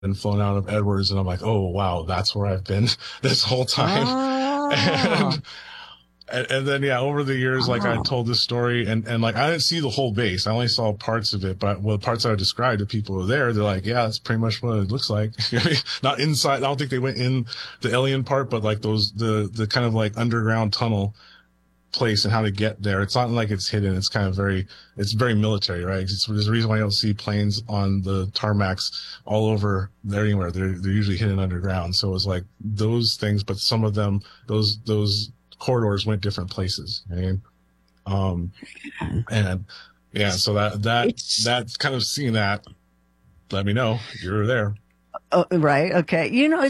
been flown out of Edwards, and I'm like, oh wow, that's where I've been this whole time. Oh, And and then yeah, over the years, like I oh, told this story, and like I didn't see the whole base. I only saw parts of it, but well, the parts that I described to people who were there, they're like, yeah, that's pretty much what it looks like. Not inside. I don't think they went in the alien part, but like the kind of like underground tunnel place and how to get there. It's not like it's hidden. It's kind of it's very military, right? There's a reason why you don't see planes on the tarmacs all over there anywhere. They're usually hidden underground. So it was like those things, but some of them, those corridors went different places. I mean, um, and yeah, so it's that kind of seeing that, let me know you're there. right. Okay.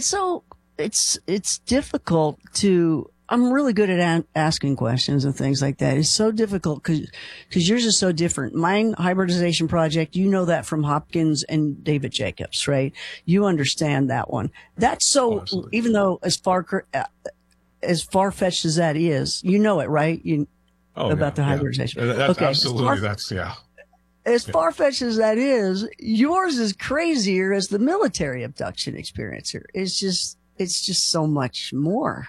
It's difficult to, I'm really good at asking questions and things like that. It's so difficult because yours is so different. Mine hybridization project, you know that from Hopkins and David Jacobs, right? You understand that one. That's Oh, so, absolutely. even though as far fetched as that is, you know it, right? You, Oh yeah, about the yeah. hybridization. That's Okay. absolutely, that's, yeah. As Yeah. far fetched as that is, yours is crazier as the military abduction experiencer. It's just so much more.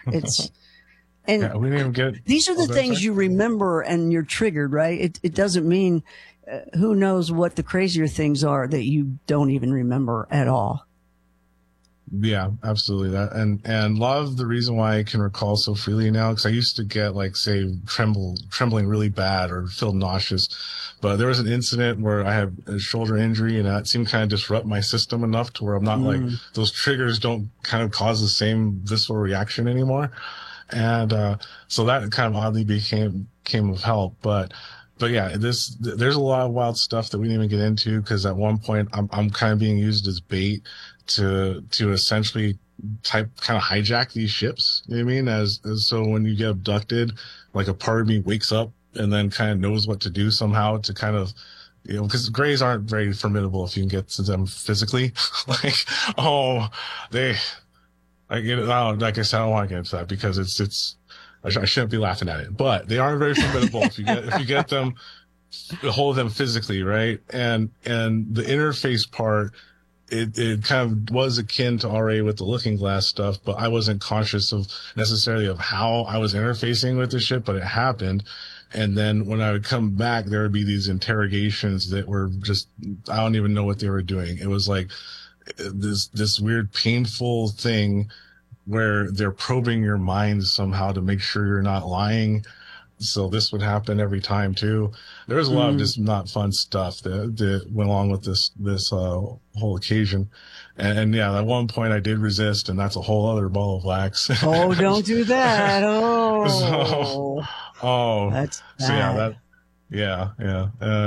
And Yeah, we didn't even get, these are oh, the go ahead, sorry. things you remember and you're triggered, right? It doesn't mean, who knows what the crazier things are that you don't even remember at all. Yeah, absolutely. That and a lot of the reason why I can recall so freely now, because I used to get like say trembling really bad or feel nauseous, but there was an incident where I had a shoulder injury and that seemed to kind of disrupt my system enough to where I'm not like Mm. those triggers don't kind of cause the same visceral reaction anymore, and so that kind of oddly came of help, but yeah, there's a lot of wild stuff that we didn't even get into because at one point I'm kind of being used as bait to essentially kind of hijack these ships. You know what I mean? As so when you get abducted, like a part of me wakes up and then kind of knows what to do somehow to kind of, because grays aren't very formidable if you can get to them physically. Like, oh, they, I get it. Oh, like I said, I don't want to get into that because I shouldn't be laughing at it, but they aren't very formidable if you get them, hold them physically, right? And the interface part, it kind of was akin to RA with the looking glass stuff, but I wasn't conscious of necessarily of how I was interfacing with the ship, but it happened. And then when I would come back, there would be these interrogations that were just, I don't even know what they were doing. It was like this weird, painful thing where they're probing your mind somehow to make sure you're not lying. So this would happen every time too. There was a lot of Mm. just not fun stuff that went along with this whole occasion. And yeah, at one point I did resist, and that's a whole other ball of wax. Oh, don't do that. So, Oh, oh, that's so yeah, bad. yeah.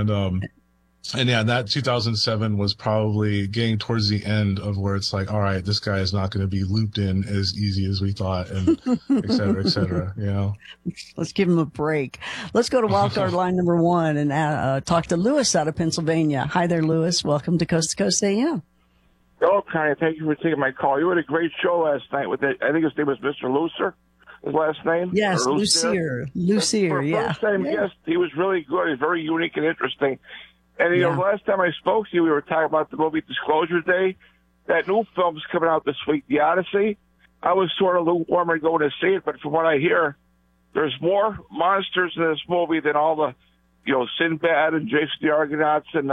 And yeah, that 2007 was probably getting towards the end of where it's like, all right, this guy is not going to be looped in as easy as we thought, and et cetera, you know. Let's give him a break. Let's go to wildcard line number one and talk to Lewis out of Pennsylvania. Hi there, Lewis. Welcome to Coast AM. Oh, Connie, thank you for taking my call. You had a great show last night with it. I think his name was Mr. Lucer, his last name. Yes, Or Lucier. Lucier, For a yeah. first-time Yeah. guest, he was really good. He's very unique and interesting. And, Yeah. the last time I spoke to you, we were talking about the movie Disclosure Day. That new film's coming out this week, The Odyssey. I was sort of lukewarm and going to see it, but from what I hear, there's more monsters in this movie than all the, Sinbad and Jason the Argonauts and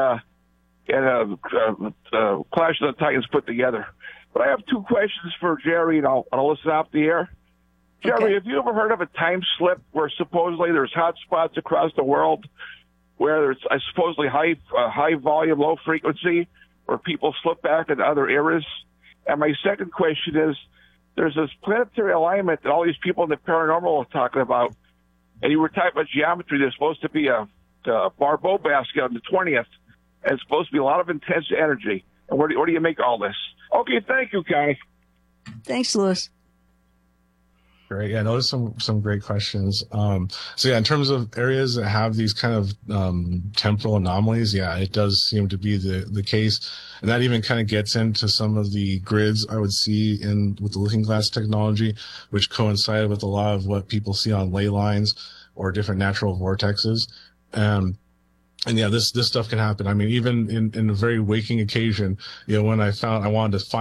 Clash of the Titans put together. But I have two questions for Jerry, and I'll listen off the air. Jerry, Okay. have you ever heard of a time slip where supposedly there's hot spots across the world where there's supposedly high volume, low frequency, where people slip back into other eras? And my second question is, there's this planetary alignment that all these people in the paranormal are talking about, and you were talking about geometry. There's supposed to be a Barbeau basket on the 20th, and it's supposed to be a lot of intense energy. And where do you make all this? Okay, thank you, Connie. Thanks, Lewis. Great. Yeah, those are some great questions. So yeah, in terms of areas that have these kind of temporal anomalies, yeah, it does seem to be the case. And that even kind of gets into some of the grids I would see with the looking glass technology, which coincided with a lot of what people see on ley lines or different natural vortexes. Um, And yeah, this stuff can happen. I mean, even in a very waking occasion, when I wanted to find